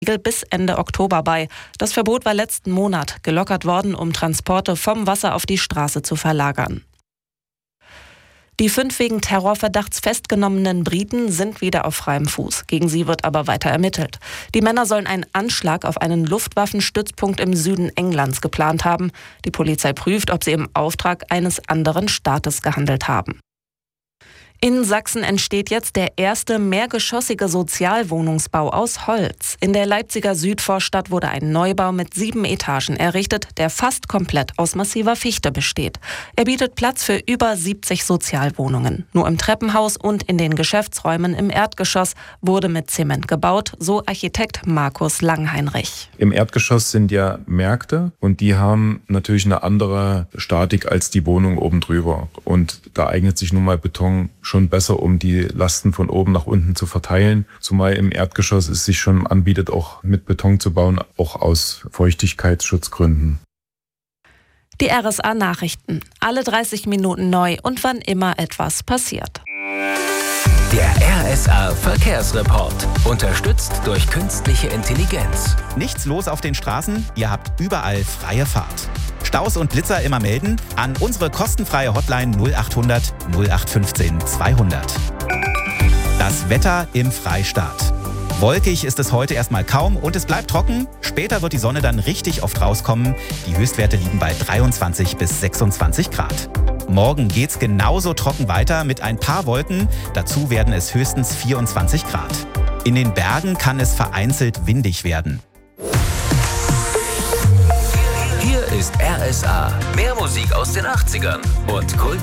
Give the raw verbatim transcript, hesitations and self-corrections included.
bis Ende Oktober bei. Das Verbot war letzten Monat gelockert worden, um Transporte vom Wasser auf die Straße zu verlagern. Die fünf wegen Terrorverdachts festgenommenen Briten sind wieder auf freiem Fuß. Gegen sie wird aber weiter ermittelt. Die Männer sollen einen Anschlag auf einen Luftwaffenstützpunkt im Süden Englands geplant haben. Die Polizei prüft, ob sie im Auftrag eines anderen Staates gehandelt haben. In Sachsen entsteht jetzt der erste mehrgeschossige Sozialwohnungsbau aus Holz. In der Leipziger Südvorstadt wurde ein Neubau mit sieben Etagen errichtet, der fast komplett aus massiver Fichte besteht. Er bietet Platz für über siebzig Sozialwohnungen. Nur im Treppenhaus und in den Geschäftsräumen im Erdgeschoss wurde mit Zement gebaut, so Architekt Markus Langheinrich. Im Erdgeschoss sind ja Märkte und die haben natürlich eine andere Statik als die Wohnung oben drüber. Und da eignet sich nun mal Beton schon besser, um die Lasten von oben nach unten zu verteilen. Zumal im Erdgeschoss es sich schon anbietet, auch mit Beton zu bauen, auch aus Feuchtigkeitsschutzgründen. Die R S A-Nachrichten. Alle dreißig Minuten neu und wann immer etwas passiert. Der R S A-Verkehrsreport. Unterstützt durch künstliche Intelligenz. Nichts los auf den Straßen, ihr habt überall freie Fahrt. Staus und Blitzer immer melden an unsere kostenfreie Hotline null achthundert null acht fünfzehn zweihundert. Das Wetter im Freistaat. Wolkig ist es heute erstmal kaum und es bleibt trocken. Später wird die Sonne dann richtig oft rauskommen. Die Höchstwerte liegen bei dreiundzwanzig bis sechsundzwanzig Grad. Morgen geht's genauso trocken weiter mit ein paar Wolken. Dazu werden es höchstens vierundzwanzig Grad. In den Bergen kann es vereinzelt windig werden. Hier ist R S A. Mehr Musik aus den achtzigern und Kult.